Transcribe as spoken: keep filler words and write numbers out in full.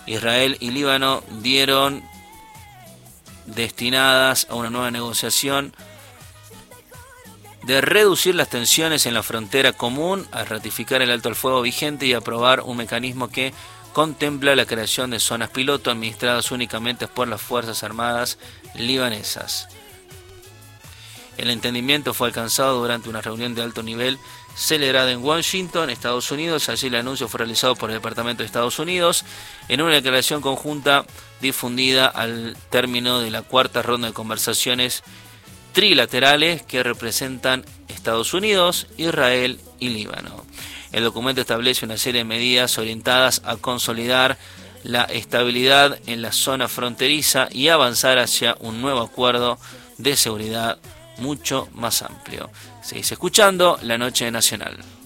Israel y Líbano dieron destinadas a una nueva negociación de reducir las tensiones en la frontera común, a ratificar el alto al fuego vigente y aprobar un mecanismo que contempla la creación de zonas piloto administradas únicamente por las Fuerzas Armadas libanesas. El entendimiento fue alcanzado durante una reunión de alto nivel celebrada en Washington, Estados Unidos. Allí el anuncio fue realizado por el Departamento de Estados Unidos en una declaración conjunta difundida al término de la cuarta ronda de conversaciones trilaterales que representan Estados Unidos, Israel y Líbano. El documento establece una serie de medidas orientadas a consolidar la estabilidad en la zona fronteriza y avanzar hacia un nuevo acuerdo de seguridad mucho más amplio. Seguís escuchando La Noche Nacional.